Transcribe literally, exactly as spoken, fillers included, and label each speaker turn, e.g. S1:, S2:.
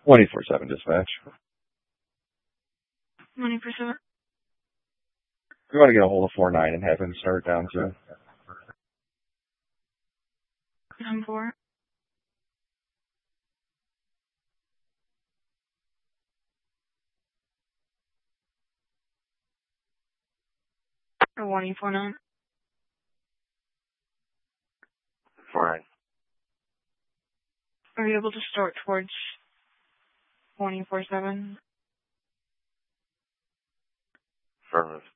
S1: twenty-four seven dispatch.
S2: twenty-four seven.
S1: We want to get a hold of four nine and have him start down to.
S2: nine four. Or one eight four nine.
S3: four nine.
S2: Are you able to start towards twenty-four seven?
S3: Affirmative.